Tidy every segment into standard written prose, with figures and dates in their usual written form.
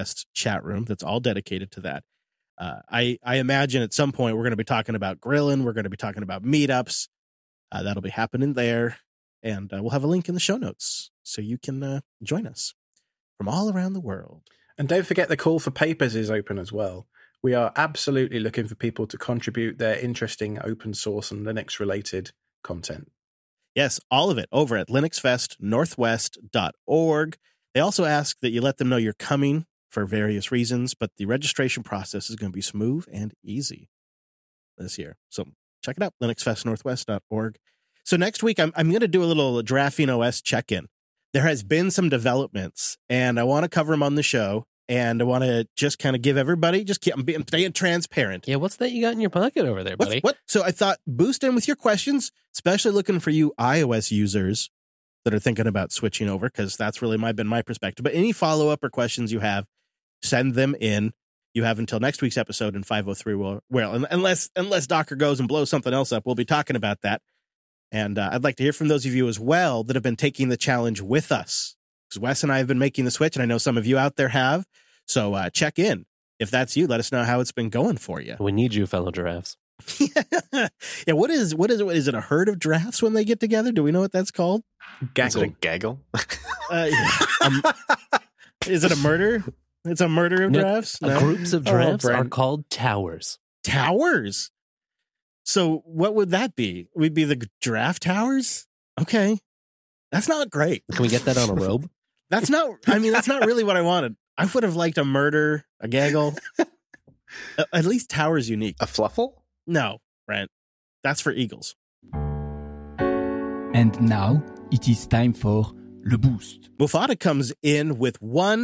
Fest chat room that's all dedicated to that. I imagine at some point we're going to be talking about grilling. We're going to be talking about meetups. That'll be happening there. And we'll have a link in the show notes so you can join us from all around the world. And don't forget the call for papers is open as well. We are absolutely looking for people to contribute their interesting open source and Linux related content. Yes, all of it over at linuxfestnorthwest.org. They also ask that you let them know you're coming for various reasons, but the registration process is going to be smooth and easy this year. So check it out, linuxfestnorthwest.org. So next week, I'm going to do a little Graphene OS check-in. There has been some developments, and I want to cover them on the show, and I want to just kind of give everybody, I'm being transparent. Yeah, what's that you got in your pocket over there, buddy? What? So I thought, boost in with your questions, especially looking for you iOS users that are thinking about switching over, because that's really been my perspective. But any follow-up or questions you have, send them in. You have until next week's episode in 503. Well, unless Docker goes and blows something else up, we'll be talking about that. And I'd like to hear from those of you as well that have been taking the challenge with us. Because Wes and I have been making the switch, and I know some of you out there have. So check in. If that's you, let us know how it's been going for you. We need you, fellow giraffes. Yeah, what is it? Is it a herd of giraffes when they get together? Do we know what that's called? Is it a gaggle? Is it a murder? It's a murder of giraffes? No? Groups of giraffes are called towers. Towers? So what would that be? We'd be the giraffe towers? Okay. That's not great. Can we get that on a robe? That's not really what I wanted. I would have liked a murder, a gaggle. At least tower's unique. A fluffle? No, Brent. That's for eagles. And now it is time for Le Boost. Mufada comes in with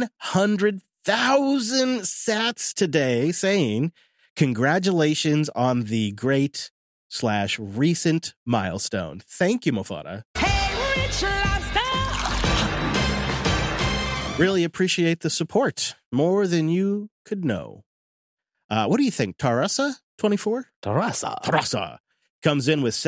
100,000 sats today saying, congratulations on the great/recent milestone. Thank you, Mufada. Hey, Rich Lobster! Really appreciate the support. More than you could know. What do you think? Tarasa 24? Tarasa comes in with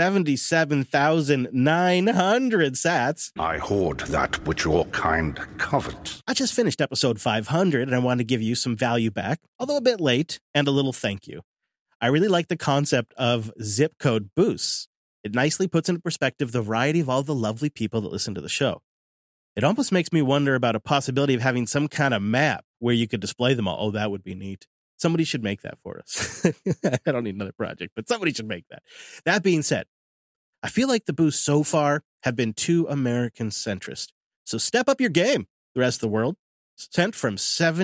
77,900 sats. I hoard that which your kind covet. I just finished episode 500 and I wanted to give you some value back, although a bit late, and a little thank you. I really like the concept of zip code boosts. It nicely puts into perspective the variety of all the lovely people that listen to the show. It almost makes me wonder about a possibility of having some kind of map where you could display them all. Oh, that would be neat. Somebody should make that for us. I don't need another project, but somebody should make that. That being said, I feel like the boosts so far have been too American centrist. So step up your game, the rest of the world. Sent from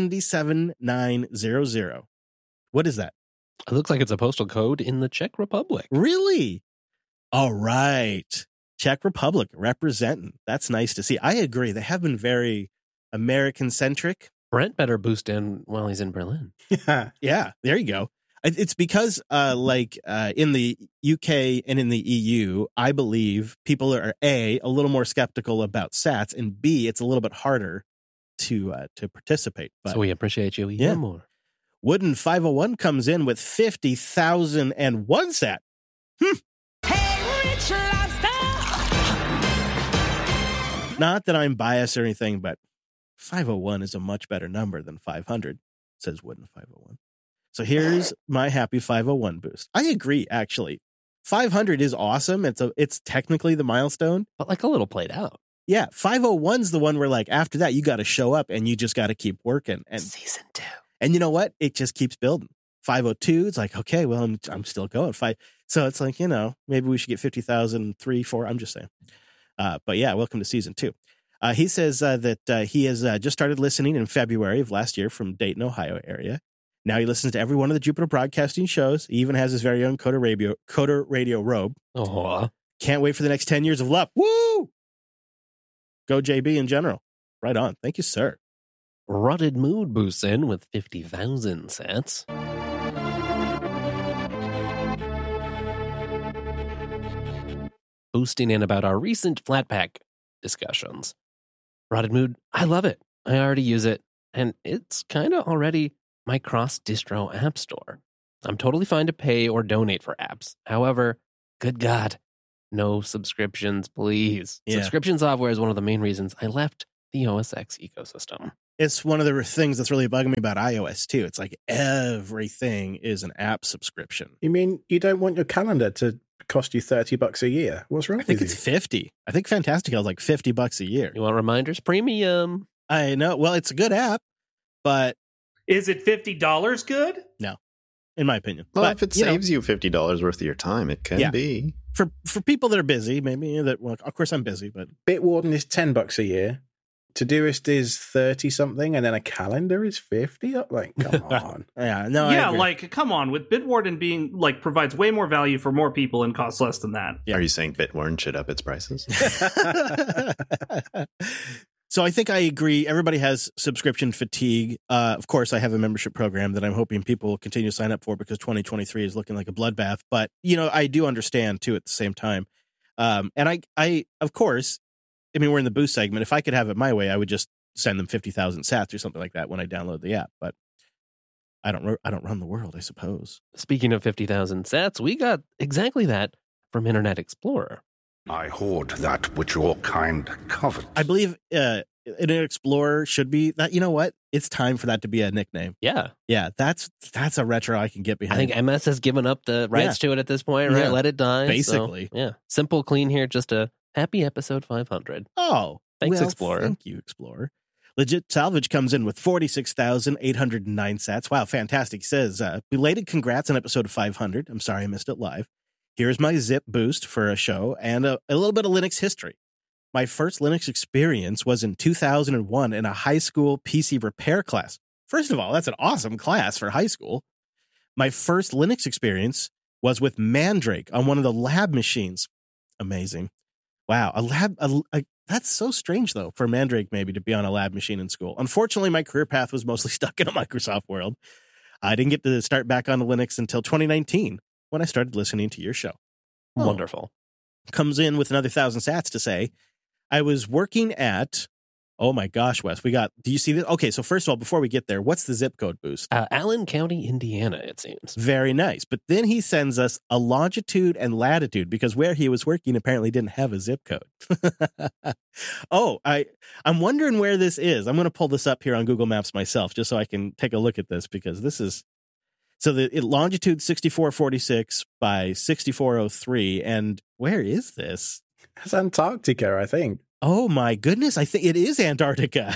77900. What is that? It looks like it's a postal code in the Czech Republic. Really? All right. Czech Republic representing. That's nice to see. I agree. They have been very American centric. Brent better boost in while he's in Berlin. Yeah, there you go. It's because in the UK and in the EU, I believe people are a little more skeptical about sats, and B, it's a little bit harder to participate. But, so we appreciate you even more. Wooden 501 comes in with 50,001 sat. Hey, Rich Lobster! Not that I'm biased or anything, but 501 is a much better number than 500, says Wooden 501. So here's my happy 501 boost. I agree, actually. 500 is awesome. It's technically the milestone. But like a little played out. Yeah, 501's the one where like after that, you got to show up and you just got to keep working. And Season 2. And you know what? It just keeps building. 502, it's like, okay, well, I'm still going. So it's like, maybe we should get 50,000, 3, 4. I'm just saying. But yeah, welcome to season 2. He says that he has just started listening in February of last year from Dayton, Ohio area. Now he listens to every one of the Jupiter Broadcasting shows. He even has his very own Coder Radio robe. Oh, can't wait for the next 10 years of love. Woo! Go JB in general. Right on. Thank you, sir. Rotted Mood boosts in with 50,000 sats. Boosting in about our recent Flatpak discussions. Rotted Mood, I love it. I already use it, and it's kind of already my cross-distro app store. I'm totally fine to pay or donate for apps. However, good God, no subscriptions, please. Yeah. Subscription software is one of the main reasons I left the OS X ecosystem. It's one of the things that's really bugging me about iOS too. It's like everything is an app subscription. You mean you don't want your calendar to cost you $30 a year? What's wrong I think with it's you? 50. I think Fantastical is like $50 a year. You want reminders? Premium. I know. Well, it's a good app, but Is it $50 good? in my opinion, Well, but, if it you know, saves you $50 worth of your time, it can Yeah. be. for people that are busy, maybe that. Well, of course I'm busy, but Bitwarden is $10 a year. Todoist is 30 something, and then a calendar is 50. Like, come on. yeah, no, I Yeah, agree. like, come on. With Bitwarden being, like, provides way more value for more people and costs less than that. Yeah. Are you saying Bitwarden should up its prices? So I think I agree. Everybody has subscription fatigue. Of course, I have a membership program that I'm hoping people will continue to sign up for because 2023 is looking like a bloodbath. But, you know, I do understand, too, at the same time. And I of course, I mean, we're in the Boost segment. If I could have it my way, I would just send them 50,000 sats or something like that when I download the app. But I don't run the world, I suppose. Speaking of 50,000 sats, we got exactly that from Internet Explorer. I hoard that which your kind covet. I believe Internet Explorer should be that. You know what? It's time for that to be a nickname. Yeah. Yeah, that's a retro I can get I behind. think MS has given up the rights to it at this point, right? Yeah. Let it die. so, Basically. yeah. Simple, clean here. Just a happy episode 500. Oh, Thanks, well, Explorer. Thank you, Explorer. Legit Salvage comes in with 46,809 sats. Wow, fantastic. He says, belated congrats on episode 500. I'm sorry I missed it live. Here's my zip boost for a show and a little bit of Linux history. My first Linux experience was in 2001 in a high school PC repair class. First of all, that's an awesome class for high school. My first Linux experience was with Mandrake on one of the lab machines. Amazing. Wow, that's so strange, though, for Mandrake maybe to be on a lab machine in school. Unfortunately, my career path was mostly stuck in a Microsoft world. I didn't get to start back on Linux until 2019 when I started listening to your show. Oh. Wonderful. Comes in with another 1,000 sats to say, I was working at, oh my gosh, Wes, do you see this? Okay, so first of all, before we get there, what's the zip code boost? Allen County, Indiana, it seems. Very nice. But then he sends us a longitude and latitude because where he was working apparently didn't have a zip code. Oh, I'm wondering where this is. I'm going to pull this up here on Google Maps myself just so I can take a look at this because this is, so the longitude 6446 by 6403. And where is this? It's Antarctica, I think. Oh my goodness. I think it is Antarctica.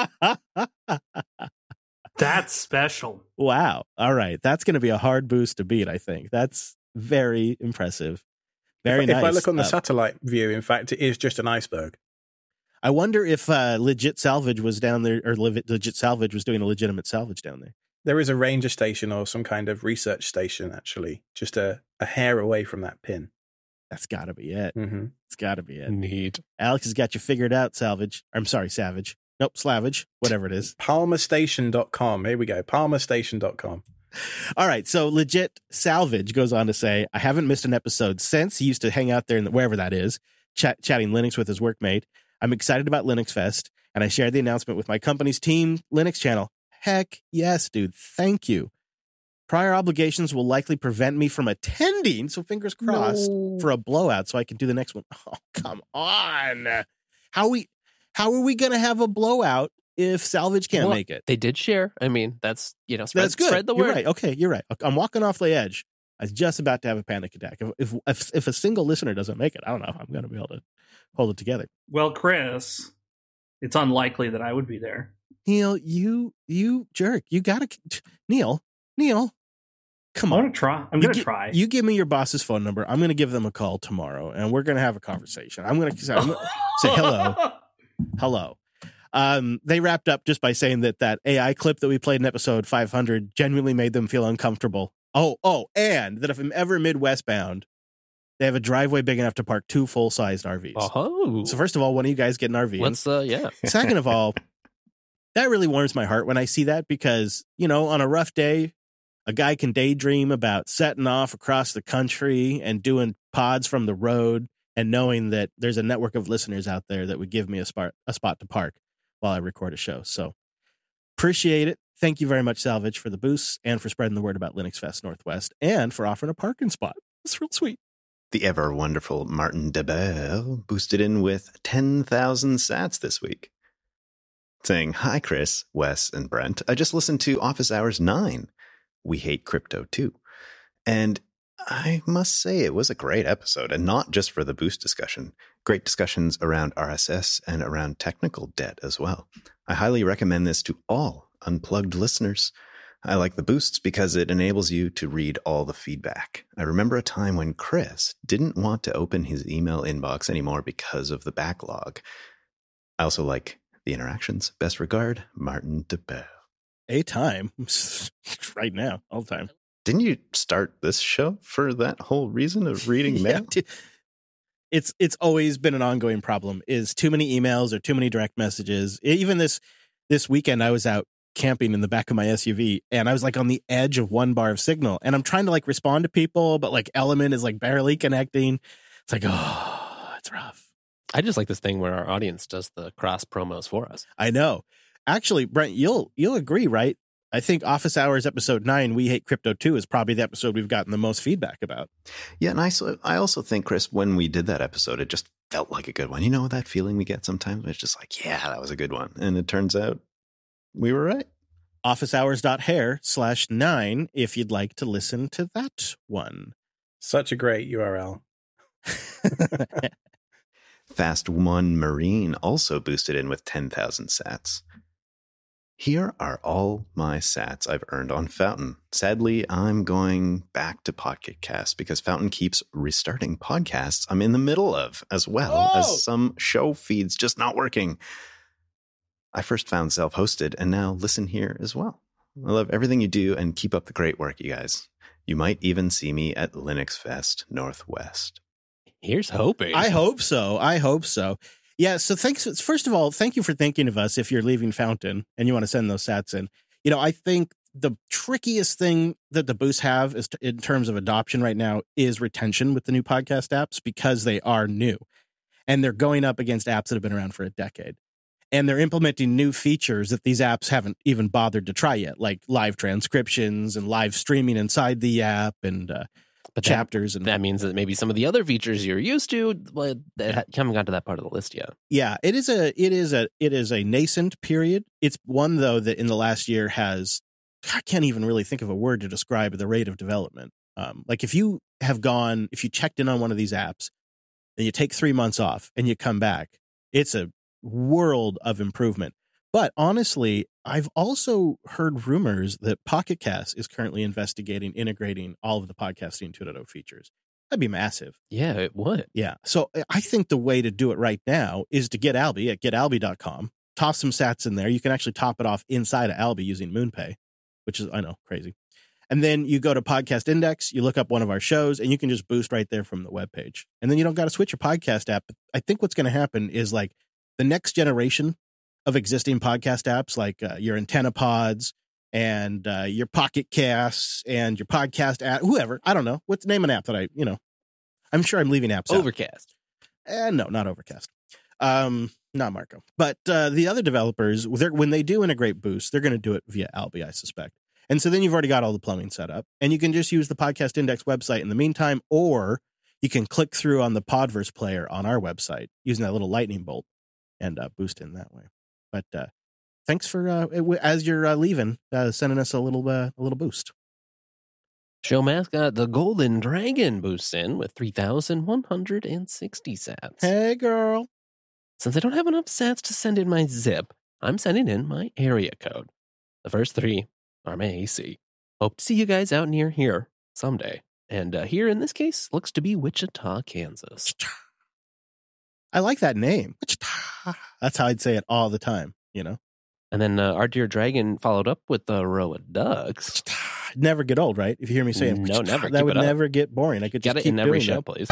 That's special. Wow. All right. That's going to be a hard boost to beat, I think. That's very impressive. Very nice. If I look on the satellite view, in fact, it is just an iceberg. I wonder if Legit Salvage was down there, or Legit Salvage was doing a legitimate salvage down there. There is a ranger station or some kind of research station, actually, just a hair away from that pin. That's got to be it. Mm-hmm. It's got to be it. Neat. Alex has got you figured out, Salvage. I'm sorry, Savage. Nope, Slavage, whatever it is. Palmerstation.com. Here we go. Palmerstation.com. All right. So Legit Salvage goes on to say, I haven't missed an episode since he used to hang out there in wherever that is, chatting Linux with his workmate. I'm excited about Linux Fest, and I shared the announcement with my company's Team Linux channel. Heck yes, dude. Thank you. Prior obligations will likely prevent me from attending, so fingers crossed for a blowout so I can do the next one. Oh, come on. How are we going to have a blowout if Salvage can't make it? They did share. I mean, that's, That's good. Spread the word. You're right. Okay, you're right. I'm walking off the edge. I was just about to have a panic attack. If a single listener doesn't make it, I don't know if I'm going to be able to hold it together. Well, Chris, it's unlikely that I would be there. Neil, you jerk. You got to... Neil, come I'm on. going to try. I'm going to try. You give me your boss's phone number. I'm going to give them a call tomorrow, and we're going to have a conversation. I'm going to say hello. Hello. They wrapped up just by saying that AI clip that we played in episode 500 genuinely made them feel uncomfortable. Oh, and that if I'm ever Midwest bound, they have a driveway big enough to park 2 full-sized RVs. Oh. So first of all, one of you guys get an RV. What's yeah. Second of all, that really warms my heart when I see that because, on a rough day, a guy can daydream about setting off across the country and doing pods from the road and knowing that there's a network of listeners out there that would give me a spot to park while I record a show. So appreciate it. Thank you very much, Salvage, for the boosts and for spreading the word about Linux Fest Northwest and for offering a parking spot. It's real sweet. The ever wonderful Martin Debelle boosted in with 10,000 sats this week. saying, "Hi, Chris, Wes, and Brent. I just listened to Office Hours 9. We hate crypto too." And I must say it was a great episode, and not just for the boost discussion. Great discussions around RSS and around technical debt as well. I highly recommend this to all Unplugged listeners. I like the boosts because it enables you to read all the feedback. I remember a time when Chris didn't want to open his email inbox anymore because of the backlog. I also like the interactions. Best regard, Martin DeBell. A time. Right now, all the time. Didn't you start this show for that whole reason of reading mail? It's always been an ongoing problem, is too many emails or too many direct messages. Even this weekend, I was out camping in the back of my SUV, and I was like on the edge of 1 bar of signal, and I'm trying to like respond to people, but like Element is like barely connecting. It's like, oh, it's rough. I just like this thing where our audience does the cross promos for us. I know. Actually, Brent, you'll agree, right? I think Office Hours episode 9, We Hate Crypto 2, is probably the episode we've gotten the most feedback about. Yeah, and I also think, Chris, when we did that episode, it just felt like a good one. You know that feeling we get sometimes? It's just like, yeah, that was a good one. And it turns out we were right. officehours.hair/9 if you'd like to listen to that one. Such a great URL. Fast One Marine also boosted in with 10,000 sats. Here are all my sats I've earned on Fountain. Sadly, I'm going back to Pocket Cast because Fountain keeps restarting podcasts I'm in the middle of, as well as some show feeds just not working. I first found self-hosted and now listen here as well. I love everything you do and keep up the great work, you guys. You might even see me at Linux Fest Northwest. Here's hoping. I hope so. Yeah, so thanks. First of all, thank you for thinking of us if you're leaving Fountain and you want to send those sats in. You know, I think the trickiest thing that the boosts have is in terms of adoption right now is retention with the new podcast apps, because they are new and they're going up against apps that have been around for a decade. And they're implementing new features that these apps haven't even bothered to try yet, like live transcriptions and live streaming inside the app and chapters. And that means that maybe some of the other features you're used to haven't got to that part of the list yet. Yeah, it is a nascent period. It's one, though, that in the last year I can't even really think of a word to describe the rate of development. Like if you checked in on one of these apps and you take 3 months off and you come back, it's a world of improvement. But honestly, I've also heard rumors that Pocket Cast is currently investigating integrating all of the Podcasting 2.0 features. That'd be massive. Yeah, it would. Yeah. So I think the way to do it right now is to get Alby at getalby.com, toss some sats in there. You can actually top it off inside of Alby using MoonPay, which is, I know, crazy. And then you go to Podcast Index, you look up one of our shows, and you can just boost right there from the webpage. And then you don't got to switch your podcast app. I think what's going to happen is like the next generation of existing podcast apps, like your Antenna Pods and your Pocket Casts and your podcast app, whoever, I don't know. What's the name of an app that I'm sure I'm leaving apps Overcast. out. No, not Overcast. Not Marco. But the other developers, when they do integrate Boost, they're going to do it via Alby, I suspect. And so then you've already got all the plumbing set up, and you can just use the Podcast Index website in the meantime, or you can click through on the Podverse player on our website using that little lightning bolt and boost in that way. But thanks for as you're leaving, sending us a little boost. Show mascot the Golden Dragon boosts in with 3,160 sats. Hey, girl. Since I don't have enough sats to send in my zip, I'm sending in my area code. The first 3 are my AC. Hope to see you guys out near here someday. And here in this case looks to be Wichita, Kansas. I like that name. That's how I'd say it all the time, you know? And then our dear dragon followed up with the row of ducks. Never get old, right? If you hear me saying, no, never. That would never get boring. I could just get it keep in every doing show, that. please.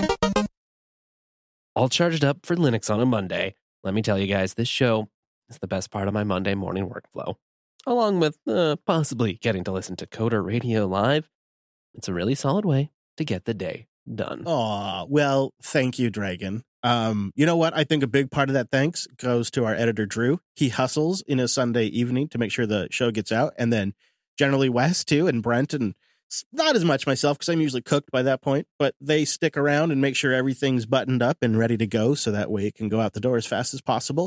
All charged up for Linux on a Monday. Let me tell you guys, this show is the best part of my Monday morning workflow. Along with possibly getting to listen to Coder Radio live. It's a really solid way to get the day done. Oh, well, thank you, Dragon. You know what? I think a big part of that thanks goes to our editor, Drew. He hustles in a Sunday evening to make sure the show gets out. And then generally Wes, too, and Brent, and not as much myself because I'm usually cooked by that point. But they stick around and make sure everything's buttoned up and ready to go so that way it can go out the door as fast as possible.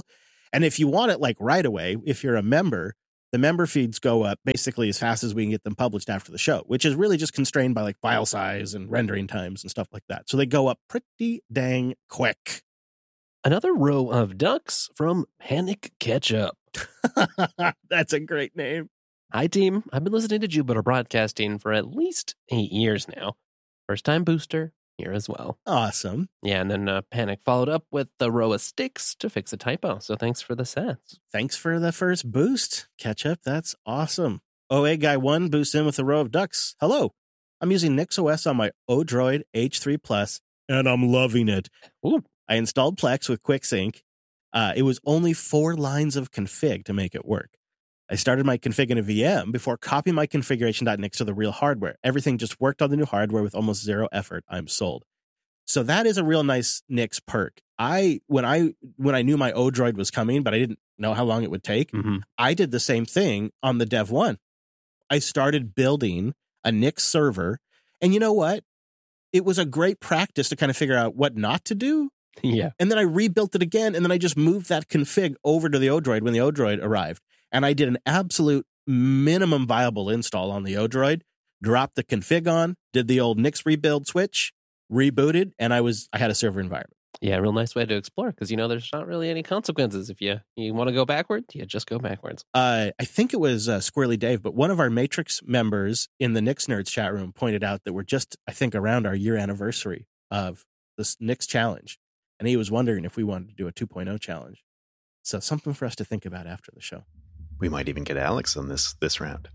And if you want it like right away, if you're a member, the member feeds go up basically as fast as we can get them published after the show, which is really just constrained by like file size and rendering times and stuff like that. So they go up pretty dang quick. Another row of ducks from Panic Ketchup. That's a great name. Hi, team. I've been listening to Jupiter Broadcasting for at least 8 years now. First time booster here as well. Awesome. Yeah, and then Panic followed up with the row of sticks to fix a typo. So thanks for the sets. Thanks for the first boost, Ketchup. That's awesome. OA Guy 1 boosts in with a row of ducks. Hello. I'm using NixOS on my Odroid H3 Plus, and I'm loving it. Ooh. I installed Plex with QuickSync. It was only 4 lines of config to make it work. I started my config in a VM before copying my configuration.nix to the real hardware. Everything just worked on the new hardware with almost zero effort. I'm sold. So that is a real nice Nix perk. When I knew my Odroid was coming, but I didn't know how long it would take, I did the same thing on the Dev 1. I started building a Nix server, and you know what? It was a great practice to kind of figure out what not to do. Yeah. And then I rebuilt it again, and then I just moved that config over to the Odroid when the Odroid arrived. And I did an absolute minimum viable install on the Odroid, dropped the config on, did the old Nix rebuild switch, rebooted, and I had a server environment. Yeah, real nice way to explore because, there's not really any consequences. If you want to go backwards, just go backwards. I think it was Squirrely Dave, but one of our Matrix members in the Nix Nerds chat room pointed out that we're just, I think, around our year anniversary of this Nix challenge. And he was wondering if we wanted to do a 2.0 challenge. So something for us to think about after the show. We might even get Alex on this round.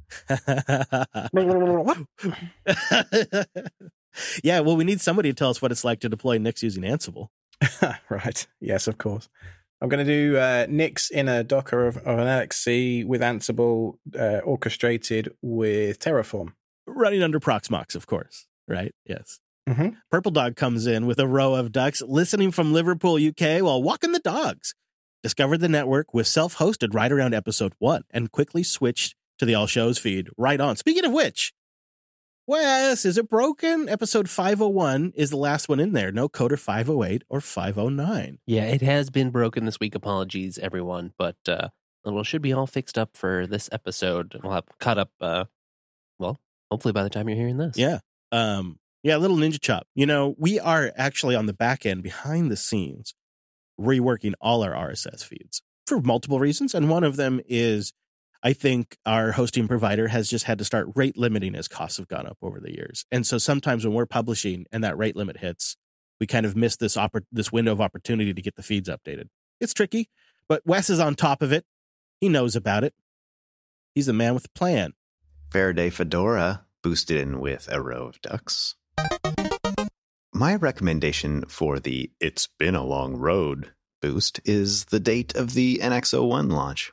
Yeah, well, we need somebody to tell us what it's like to deploy Nix using Ansible. Right. Yes, of course. I'm going to do Nix in a Docker of an LXC with Ansible orchestrated with Terraform. Running under Proxmox, of course. Right? Yes. Mm-hmm. Purple Dog comes in with a row of ducks listening from Liverpool, UK while walking the dogs. Discovered the network was self-hosted right around episode 1 and quickly switched to the All Shows feed right on. Speaking of which, Wes, is it broken? Episode 501 is the last one in there. No Coder 508 or 509. Yeah, it has been broken this week. Apologies, everyone. But it should be all fixed up for this episode. We'll have caught up, hopefully by the time you're hearing this. Yeah. Yeah, little ninja chop. We are actually on the back end behind the scenes reworking all our RSS feeds for multiple reasons. And one of them is I think our hosting provider has just had to start rate limiting as costs have gone up over the years. And so sometimes when we're publishing and that rate limit hits, we kind of miss this window of opportunity to get the feeds updated. It's tricky, but Wes is on top of it. He knows about it. He's the man with a plan. Faraday Fedora boosted in with a row of ducks. My recommendation for the It's Been a Long Road boost is the date of the NX01 launch,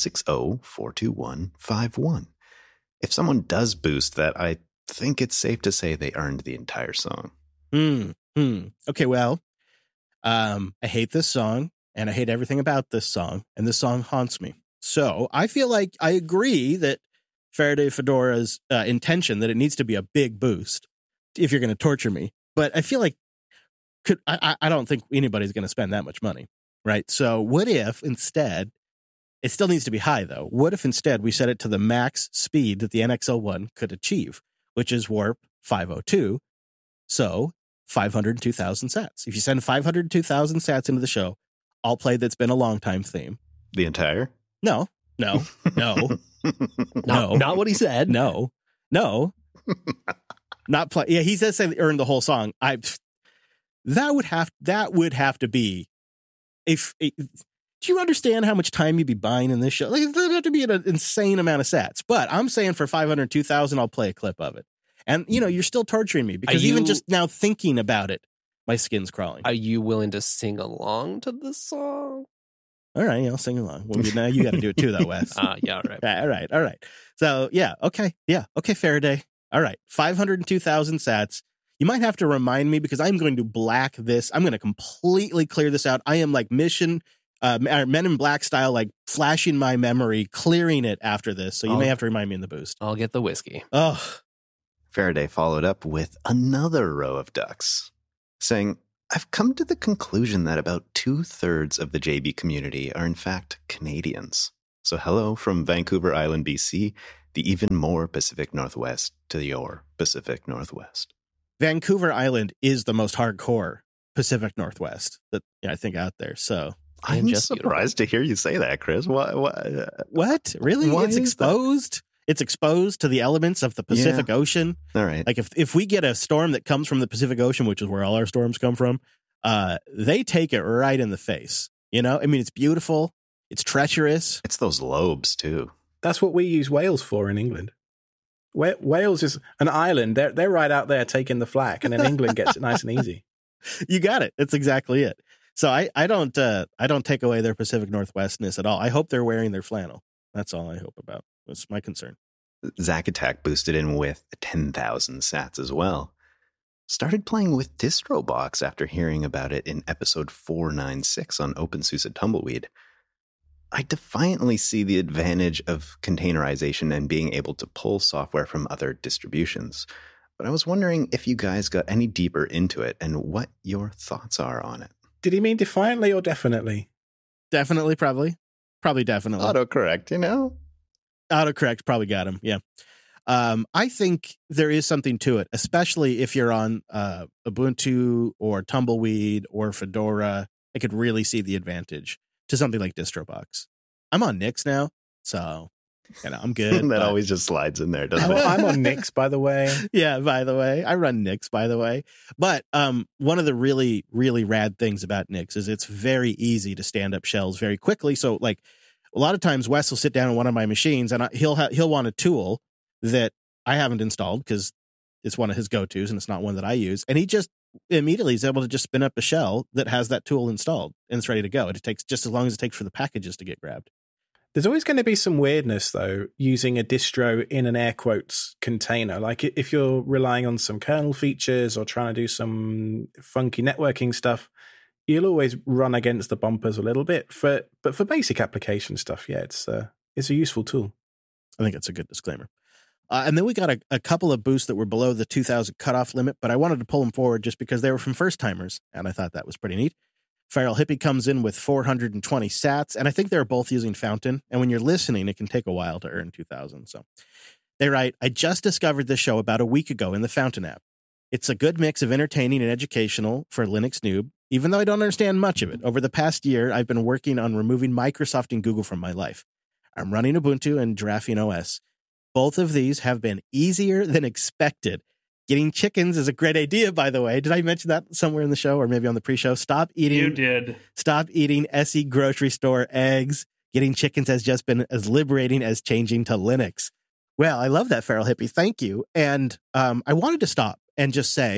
160-42151. If someone does boost that, I think it's safe to say they earned the entire song. Okay, well, I hate this song, and I hate everything about this song, and this song haunts me. So I feel like I agree that Faraday Fedora's intention that it needs to be a big boost if you're going to torture me. But I feel like I don't think anybody's going to spend that much money, right? So what if instead, it still needs to be high though. What if instead we set it to the max speed that the NX01 could achieve, which is warp 502. So 502,000 sats. If you send 502,000 sats into the show, I'll play That's Been a Long Time theme. The entire? No. Not what he said. No. Not play. Yeah, he says they earned the whole song. That would have to be do you understand how much time you'd be buying in this show? Like, there'd have to be an insane amount of sats. But I'm saying for 502,000, I'll play a clip of it. And you're still torturing me because even just now thinking about it, my skin's crawling. Are you willing to sing along to this song? All right, I'll sing along. Well, now you got to do it too, though, Wes. Yeah, all right. All right. So, okay, Faraday. All right, 502,000 sats. You might have to remind me because I'm going to black this. I'm going to completely clear this out. I am like Men in Black style, like flashing my memory, clearing it after this. So you may have to remind me in the boost. I'll get the whiskey. Oh. Faraday followed up with another row of ducks, saying, I've come to the conclusion that about 2/3 of the JB community are in fact Canadians. So hello from Vancouver Island, BC, the even more Pacific Northwest to your Pacific Northwest. Vancouver Island is the most hardcore Pacific Northwest that I think out there. So I'm just surprised to hear you say that, Chris. what? Really? Why It's is exposed. It's exposed to the elements of the Pacific Ocean. All right. Like if we get a storm that comes from the Pacific Ocean, which is where all our storms come from, they take it right in the face. You know, I mean, it's beautiful. It's treacherous. It's those lobes too. That's what we use Wales for in England. Wales is an island. They're right out there taking the flak, and then England gets it nice and easy. You got it. That's exactly it. So I don't take away their Pacific Northwestness at all. I hope they're wearing their flannel. That's all I hope about. That's my concern. Zack Attack boosted in with 10,000 sats as well. Started playing with DistroBox after hearing about it in episode 496 on OpenSUSE Tumbleweed. I defiantly see the advantage of containerization and being able to pull software from other distributions. But I was wondering if you guys got any deeper into it and what your thoughts are on it. Did he mean defiantly or definitely? Definitely, probably definitely. Autocorrect, you know? Autocorrect probably got him. Yeah. I think there is something to it, especially if you're on Ubuntu or Tumbleweed or Fedora. I could really see the advantage to something like DistroBox. I'm on Nix now, so I'm good. That always just slides in there, doesn't it? I'm on Nix, by the way. Yeah, by the way. I run Nix, by the way. But one of the really, really rad things about Nix is it's very easy to stand up shells very quickly. So, like, a lot of times Wes will sit down on one of my machines and he'll want a tool that I haven't installed because it's one of his go-tos and it's not one that I use. And he just immediately is able to just spin up a shell that has that tool installed and it's ready to go. It takes just as long as it takes for the packages to get grabbed. There's always going to be some weirdness, though, using a distro in an air quotes container. Like if you're relying on some kernel features or trying to do some funky networking stuff, you'll always run against the bumpers a little bit. But for basic application stuff, yeah, it's a useful tool. I think that's a good disclaimer. And then we got a couple of boosts that were below the 2,000 cutoff limit, but I wanted to pull them forward just because they were from first timers, and I thought that was pretty neat. Feral Hippie comes in with 420 sats, and I think they're both using Fountain. And when you're listening, it can take a while to earn 2,000. So they write, I just discovered this show about a week ago in the Fountain app. It's a good mix of entertaining and educational for Linux noob, even though I don't understand much of it. Over the past year, I've been working on removing Microsoft and Google from my life. I'm running Ubuntu and Giraffing OS. Both of these have been easier than expected. Getting chickens is a great idea, by the way. Did I mention that somewhere in the show or maybe on the pre-show? You did. Stop eating SE grocery store eggs. Getting chickens has just been as liberating as changing to Linux. Well, I love that, Feral Hippie. Thank you. And I wanted to stop and just say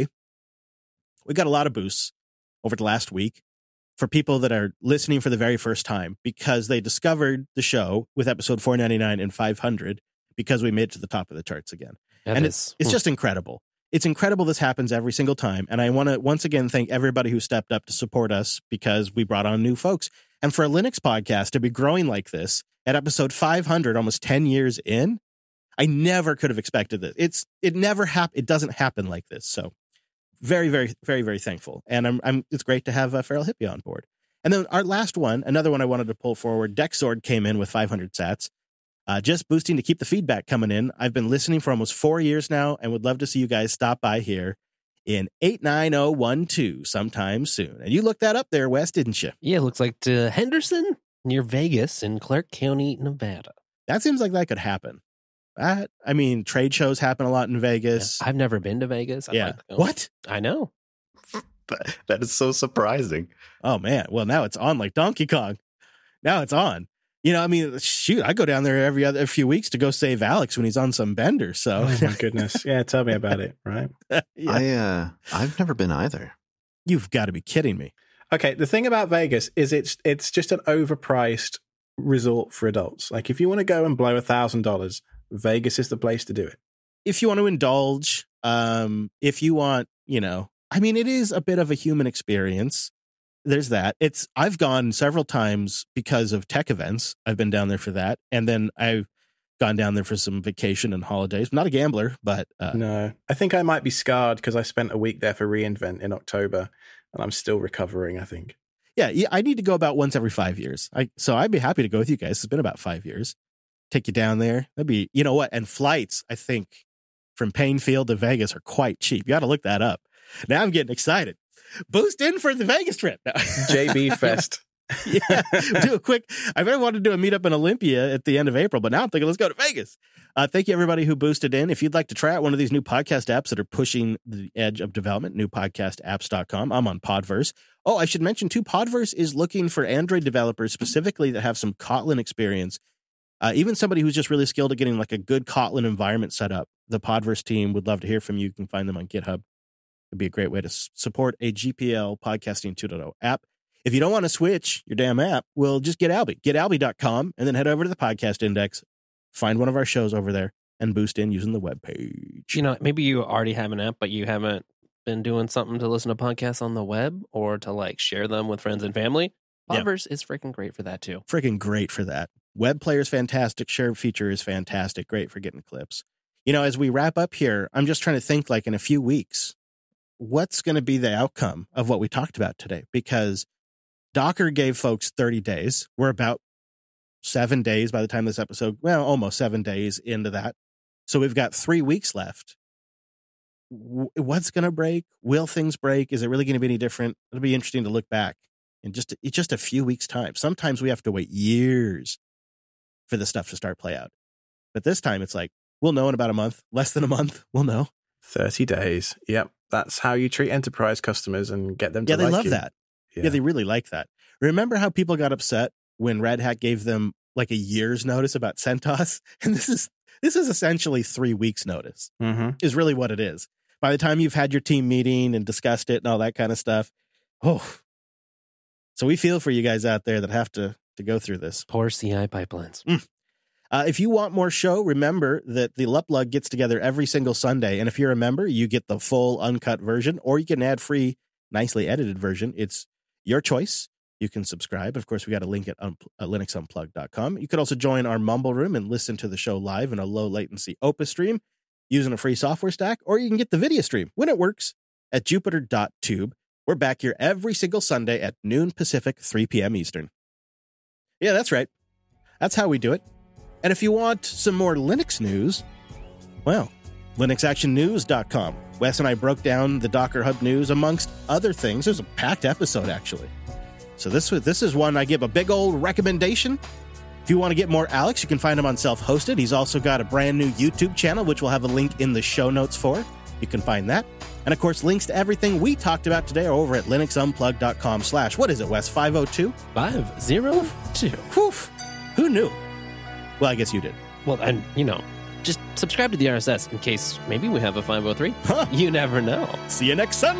we got a lot of boosts over the last week for people that are listening for the very first time because they discovered the show with episode 499 and 500 because we made it to the top of the charts again. It's just incredible. It's incredible this happens every single time. And I want to once again thank everybody who stepped up to support us because we brought on new folks. And for a Linux podcast to be growing like this at episode 500, almost 10 years in, I never could have expected this. It doesn't happen like this. So very, very, very, very thankful. And it's great to have Feral Hippie on board. And then our last one, another one I wanted to pull forward, Dexord came in with 500 sats. Just boosting to keep the feedback coming in. I've been listening for almost 4 years now and would love to see you guys stop by here in 89012 sometime soon. And you looked that up there, Wes, didn't you? Yeah, it looks like to Henderson near Vegas in Clark County, Nevada. That seems like that could happen. I mean, trade shows happen a lot in Vegas. Yeah, I've never been to Vegas. Yeah. What? I know. That is so surprising. Oh, man. Well, now it's on like Donkey Kong. Now it's on. You know, I mean, shoot, I go down there every few weeks to go save Alex when he's on some bender. So, oh my goodness, yeah, tell me about it. Right? Yeah. I've never been either. You've got to be kidding me. Okay, the thing about Vegas is it's just an overpriced resort for adults. Like, if you want to go and blow $1,000, Vegas is the place to do it. If you want to indulge, if you want, I mean, it is a bit of a human experience. There's that. I've gone several times because of tech events. I've been down there for that. And then I've gone down there for some vacation and holidays. I'm not a gambler, but... No, I think I might be scarred because I spent a week there for reInvent in October. and I'm still recovering, I think. Yeah, I need to go about once every 5 years. So I'd be happy to go with you guys. It's been about 5 years. Take you down there. That'd be, you know what? And flights, I think, from Painfield to Vegas are quite cheap. You got to look that up. Now I'm getting excited. Boost in for the Vegas trip. JB Fest. Yeah, do a quick. I really wanted to do a meetup in Olympia at the end of April, but now I'm thinking let's go to Vegas. Thank you everybody who boosted in. If you'd like to try out one of these new podcast apps that are pushing the edge of development, newpodcastapps.com. I'm on Podverse. Oh, I should mention too, Podverse is looking for Android developers specifically that have some Kotlin experience. Even somebody who's just really skilled at getting like a good Kotlin environment set up. The Podverse team would love to hear from you. You can find them on GitHub. It'd be a great way to support a GPL podcasting 2.0 app. If you don't want to switch your damn app, well, just get Alby. GetAlby.com and then head over to the podcast index, find one of our shows over there, and boost in using the webpage. You know, maybe you already have an app, but you haven't been doing something to listen to podcasts on the web or to like share them with friends and family. Podverse is freaking great for that too. Freaking great for that. Web player is fantastic. Share feature is fantastic. Great for getting clips. You know, as we wrap up here, I'm just trying to think like in a few weeks, what's going to be the outcome of what we talked about today? Because Docker gave folks 30 days. We're about 7 days by the time this episode, well, almost 7 days into that. So we've got 3 weeks left. What's going to break? Will things break? Is it really going to be any different? It'll be interesting to look back in just a few weeks' time. Sometimes we have to wait years for the stuff to start play out. But this time it's like, we'll know in about a month, less than a month, we'll know. 30 days. Yep. That's how you treat enterprise customers and get them to like you. Yeah, they love that. Yeah, they really like that. Remember how people got upset when Red Hat gave them like a year's notice about CentOS? And this is essentially 3 weeks notice, is really what it is. By the time you've had your team meeting and discussed it and all that kind of stuff. Oh, so we feel for you guys out there that have to go through this. Poor CI pipelines. If you want more show, remember that the Luplug gets together every single Sunday. And if you're a member, you get the full uncut version, or you get an ad-free, nicely edited version. It's your choice. You can subscribe. Of course, we got a link at linuxunplugged.com. You could also join our Mumble Room and listen to the show live in a low-latency Opus stream using a free software stack, or you can get the video stream when it works at jupiter.tube. We're back here every single Sunday at noon Pacific, 3 p.m. Eastern. Yeah, that's right. That's how we do it. And if you want some more Linux news, well, linuxactionnews.com. Wes and I broke down the Docker Hub news amongst other things. It was a packed episode, actually. So this is one I give a big old recommendation. If you want to get more Alex, you can find him on Self-Hosted. He's also got a brand new YouTube channel, which we'll have a link in the show notes for. You can find that. And of course, links to everything we talked about today are over at linuxunplugged.com/ what is it, Wes? 502? 502. Whew. Who knew? Well, I guess you did. Well, and, just subscribe to the RSS in case maybe we have a 503. Huh. You never know. See you next Sunday.